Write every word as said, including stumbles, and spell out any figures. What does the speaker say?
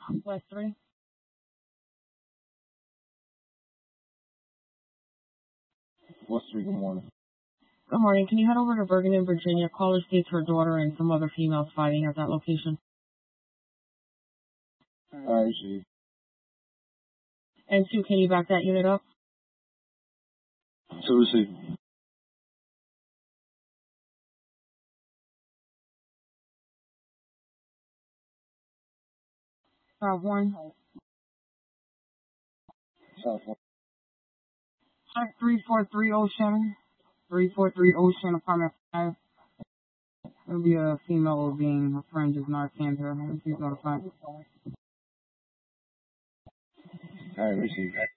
West three. West three, good morning. Good morning. Can you head over to Bergen, Virginia? Caller states her daughter and some other females fighting at that location. I received. And two, can you back that unit up? Two received. South one. South one. Check three four three Ocean. three four three Ocean, apartment five. It'll be a female being her friend is Narcan here. Please notify. I received.